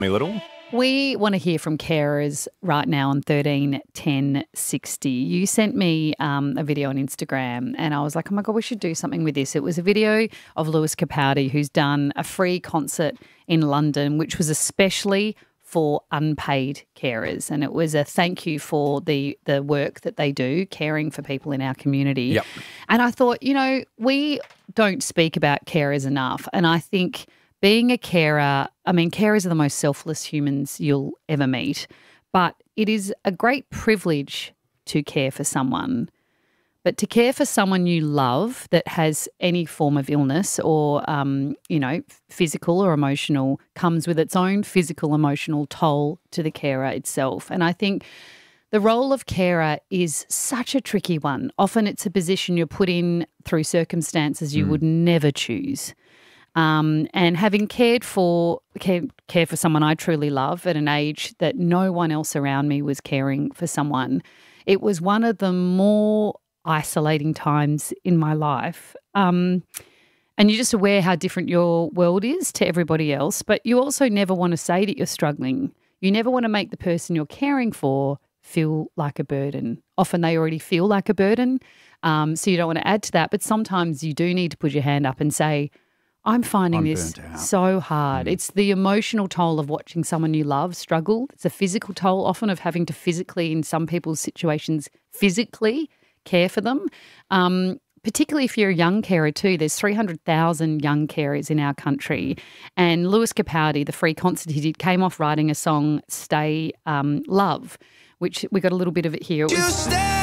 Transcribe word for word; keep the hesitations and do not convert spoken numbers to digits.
Me little. We want to hear from carers right now on thirteen ten sixty. You sent me um, a video on Instagram and I was like, oh my God, we should do something with this. It was a video of Lewis Capaldi, who's done a free concert in London, which was especially for unpaid carers. And it was a thank you for the the work that they do, caring for people in our community. Yep. And I thought, you know, we don't speak about carers enough. And I think being a carer, I mean, carers are the most selfless humans you'll ever meet, but it is a great privilege to care for someone. But to care for someone you love that has any form of illness or, um, you know, physical or emotional comes with its own physical, emotional toll to the carer itself. And I think the role of carer is such a tricky one. Often it's a position you're put in through circumstances you mm. would never choose. Um, and having cared for care, care for someone I truly love at an age that no one else around me was caring for someone, it was one of the more isolating times in my life. Um, and you're just aware how different your world is to everybody else, but you also never want to say that you're struggling. You never want to make the person you're caring for feel like a burden. Often they already feel like a burden, um, so you don't want to add to that. But sometimes you do need to put your hand up and say, I'm finding I'm this burnt out. so hard. Mm. It's the emotional toll of watching someone you love struggle. It's a physical toll, often of having to physically, in some people's situations, physically care for them. Um, particularly if you're a young carer too. There's three hundred thousand young carers in our country. And Lewis Capaldi, the free concert he did, came off writing a song, Stay um, Love, which we got a little bit of it here. It was